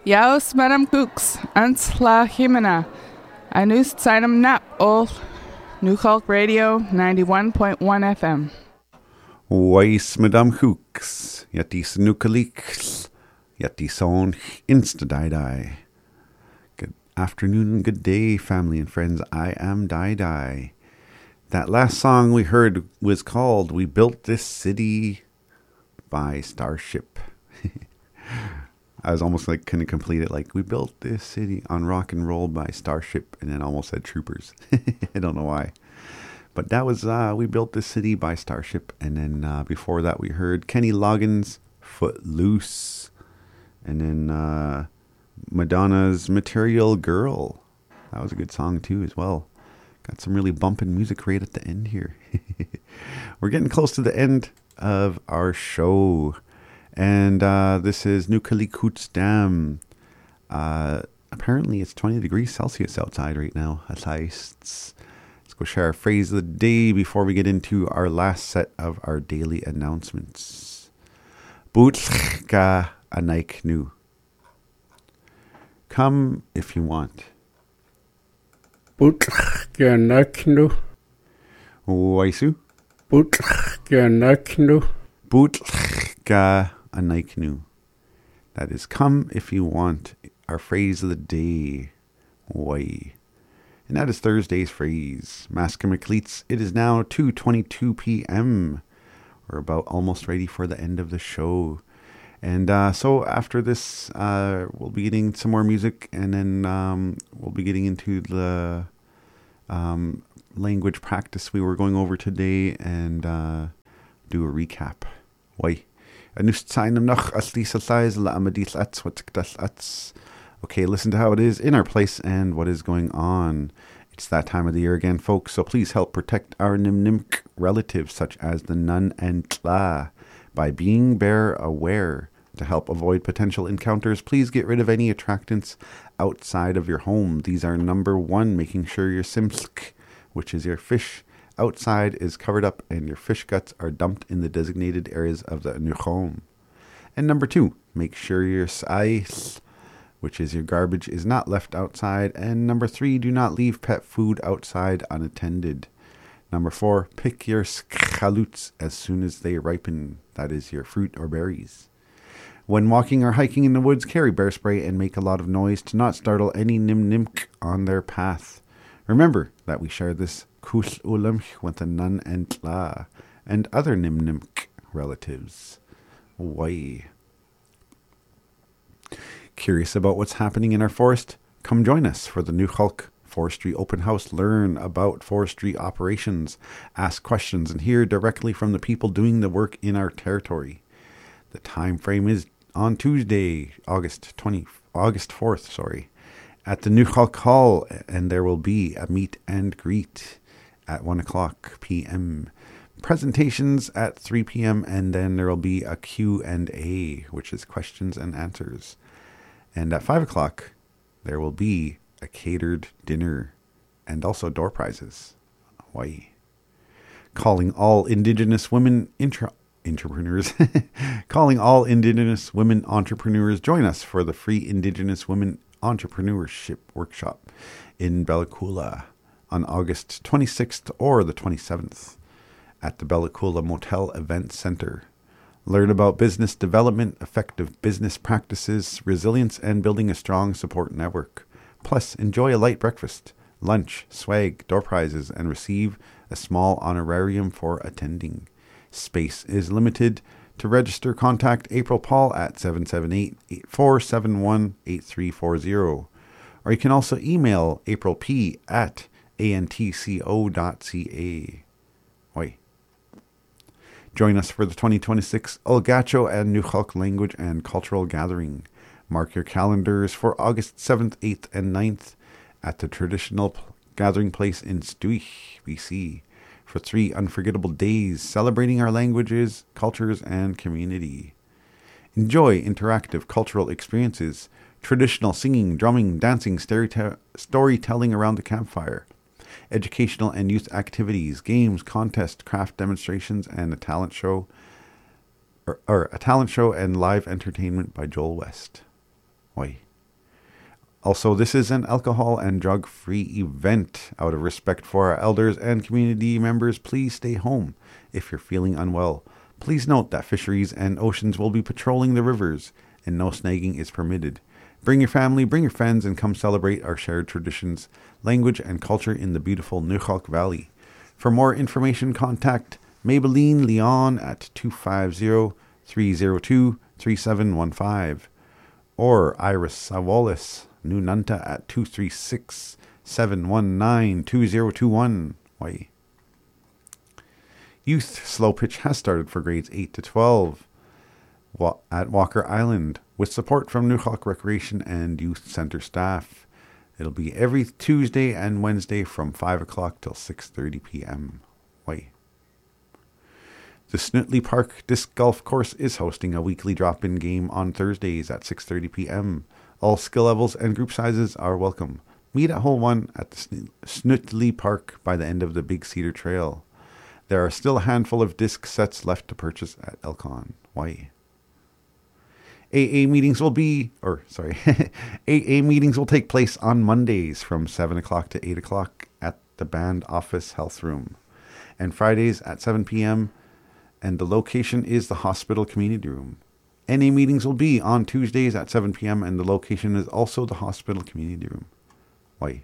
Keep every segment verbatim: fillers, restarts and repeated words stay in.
Jaus Madam Cooks, ans la Jimena, anus tsinam nap ol, New Hulk Radio ninety-one point one F M. Weiss Madame Hooks, Yatis Nukaliks, Yatison Insta-Dai-Dai. Good afternoon and good day, family and friends. I am Dai-Dai. That last song we heard was called We Built This City by Starship. I was almost like kind of complete it like we built this city on rock and roll by Starship, and then almost said Troopers. I don't know why. But that was uh, We Built This City by Starship. And then uh, before that we heard Kenny Loggins' Footloose. And then uh, Madonna's Material Girl. That was a good song too as well. Got some really bumping music right at the end here. We're getting close to the end of our show. And uh, this is Nukalikoots Dam. Uh, apparently it's twenty degrees Celsius outside right now. Let's go share our phrase of the day before we get into our last set of our daily announcements. Bootlka anaik nu. Come if you want. Bootlka anaik nu. Waisu. Bootlka anaik nu. Bootlka anaik nu. That is come if you want. Our phrase of the day. Wai. And that is Thursday's phrase. Masker McLeets, it is now two twenty-two p.m. We're about almost ready for the end of the show. And uh, so after this, uh, we'll be getting some more music. And then um, we'll be getting into the um, language practice we were going over today. And uh, do a recap. Why? Okay, listen to how it is in our place and what is going on. It's that time of the year again, folks, so please help protect our Nimnimk relatives, such as the Nun and Tla, by being bear aware. To help avoid potential encounters, please get rid of any attractants outside of your home. These are number one, making sure your Simsk, which is your fish, outside is covered up and your fish guts are dumped in the designated areas of the new home. And number two, make sure your Sais, which is your garbage, is not left outside. And number three, do not leave pet food outside unattended. Number four, pick your skhaluts as soon as they ripen. That is your fruit or berries. When walking or hiking in the woods, carry bear spray and make a lot of noise to not startle any nimnimk on their path. Remember that we share this kul ulam with the Nun and Tla and other nimnimk relatives. Why? Curious about what's happening in our forest? Come join us for the New Hulk Forestry Open House. Learn about forestry operations, ask questions, and hear directly from the people doing the work in our territory. The time frame is on Tuesday, August twentieth, August fourth, sorry, at the New Hulk Hall, and there will be a meet and greet at one o'clock p.m. Presentations at three p.m. and then there will be a Q and A, which is questions and answers. And at five o'clock, there will be a catered dinner and also door prizes. Hawaii. Calling all Indigenous women intra- entrepreneurs. Calling all Indigenous women entrepreneurs. Join us for the free Indigenous Women Entrepreneurship Workshop in Bella Coola on August twenty-sixth or the twenty-seventh at the Bella Coola Motel Event Center. Learn about business development, effective business practices, resilience, and building a strong support network. Plus, enjoy a light breakfast, lunch, swag, door prizes, and receive a small honorarium for attending. Space is limited. To register, contact April Paul at seven seven eight, four seven one, eight three four zero. Or you can also email April P at antco dot ca. Oi. Join us for the twenty twenty-six Olgacho and New Hulk Language and Cultural Gathering. Mark your calendars for August seventh, eighth, and ninth at the traditional gathering place in Stuich, B C, for three unforgettable days celebrating our languages, cultures, and community. Enjoy interactive cultural experiences, traditional singing, drumming, dancing, storyte- storytelling around the campfire, educational and youth activities, games, contests, craft demonstrations, and a talent show, or, or a talent show and live entertainment by Joel West. Oi. Also, this is an alcohol and drug-free event. Out of respect for our elders and community members, please stay home if you're feeling unwell. Please note that fisheries and oceans will be patrolling the rivers, and no snagging is permitted. Bring your family, bring your friends, and come celebrate our shared traditions, language, and culture in the beautiful Nuxalk Valley. For more information, contact Maybelline Leon at two five zero, three zero two, three seven one five or Iris Sawalis Nunanta at two three six, seven one nine, two zero two one. Why? Youth Slow Pitch has started for grades eight to twelve at Walker Island with support from Nuxalk Recreation and Youth Center staff. It'll be every Tuesday and Wednesday from five o'clock till six thirty p.m. Why? The Snutley Park Disc Golf Course is hosting a weekly drop-in game on Thursdays at six thirty p.m. All skill levels and group sizes are welcome. Meet at hole one at the Snutley Park by the end of the Big Cedar Trail. There are still a handful of disc sets left to purchase at Elcon. Why? A A meetings will be, or sorry, A A meetings will take place on Mondays from seven o'clock to eight o'clock at the band office health room, and Fridays at seven p.m. and the location is the hospital community room. N A meetings will be on Tuesdays at seven p.m. and the location is also the hospital community room. Why?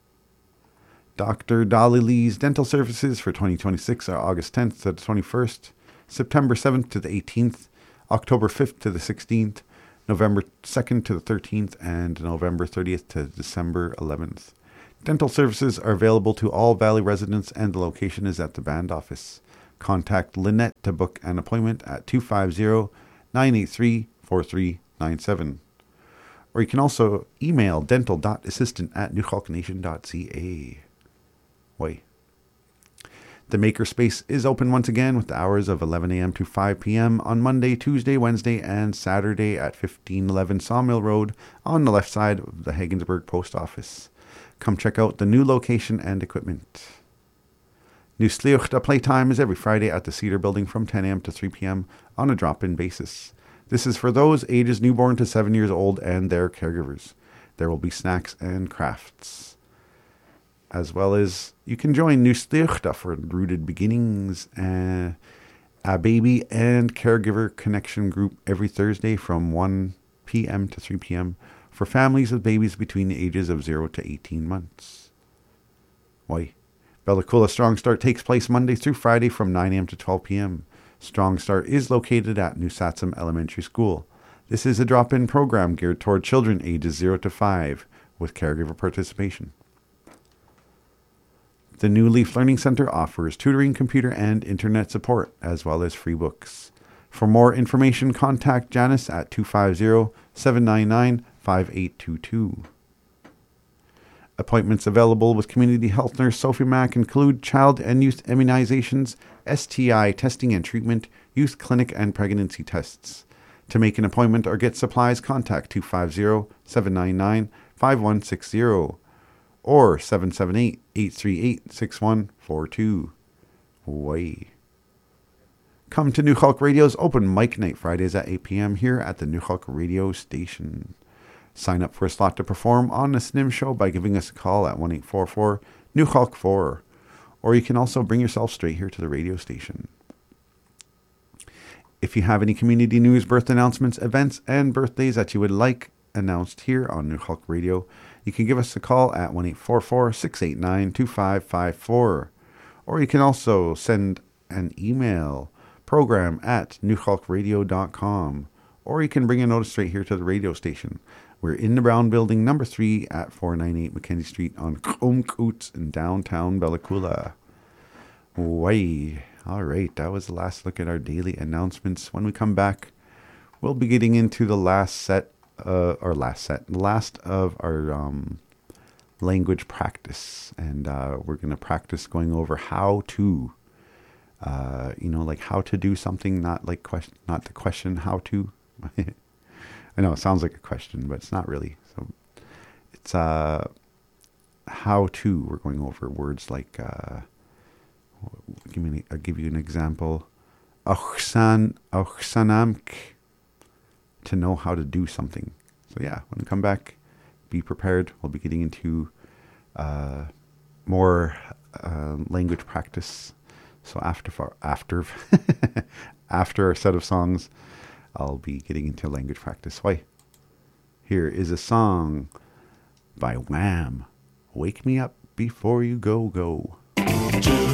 Doctor Dolly Lee's dental services for twenty twenty-six are August tenth to the twenty-first, September seventh to the eighteenth, October fifth to the sixteenth, November second to the thirteenth, and November thirtieth to December eleventh. Dental services are available to all Valley residents and the location is at the band office. Contact Lynette to book an appointment at two five zero, nine eight three, four three nine seven. Or you can also email dental dot assistant at nuxalk nation dot c a. Why? The Makerspace is open once again with the hours of eleven a.m. to five p.m. on Monday, Tuesday, Wednesday, and Saturday at fifteen eleven Sawmill Road on the left side of the Haggensburg Post Office. Come check out the new location and equipment. New Sliochta playtime is every Friday at the Cedar Building from ten a.m. to three p.m. on a drop-in basis. This is for those ages newborn to seven years old and their caregivers. There will be snacks and crafts. As well as you can join New Sliochta for Rooted Beginnings, uh, a baby and caregiver connection group every Thursday from one p.m. to three p.m. for families with babies between the ages of zero to eighteen months. Why? Bella Coola Strong Start takes place Monday through Friday from nine a.m. to twelve p.m. Strong Start is located at New Satsum Elementary School. This is a drop-in program geared toward children ages zero to five with caregiver participation. The New Leaf Learning Center offers tutoring, computer, and internet support, as well as free books. For more information, contact Janice at two five zero, seven nine nine, five eight two two. Appointments available with Community Health Nurse Sophie Mack include child and youth immunizations, S T I testing and treatment, youth clinic, and pregnancy tests. To make an appointment or get supplies, contact two five zero, seven nine nine, five one six zero or seven seven eight, eight three eight, six one four two. Way. Come to Nuxalk Radio's open mic night Fridays at eight p.m. here at the Nuxalk Radio Station. Sign up for a slot to perform on the S N I M show by giving us a call at one eight four four, Nuxalk four. Or you can also bring yourself straight here to the radio station. If you have any community news, birth announcements, events, and birthdays that you would like announced here on Nuxalk Radio, you can give us a call at one eight four four, six eight nine, two five five four. Or you can also send an email, program at nuxalk radio dot com. Or you can bring a notice straight here to the radio station. We're in the Brown Building, number three at four ninety-eight Mackenzie Street on Comcoots in downtown Bella Coola. Way. All right, that was the last look at our daily announcements. When we come back, we'll be getting into the last set, uh, or last set, last of our um, language practice. And uh, we're going to practice going over how to, uh, you know, like how to do something, not like question, not the question how to. I know it sounds like a question, but it's not really. So it's uh, how to. We're going over words like, uh, give me, I'll give you an example. Ochsan, ochsanamk, to know how to do something. So yeah, when we come back, be prepared. We'll be getting into uh, more uh, language practice. So after far, after after our set of songs, I'll be getting into language practice. Why? Here is a song by Wham! Wake Me Up Before You Go Go.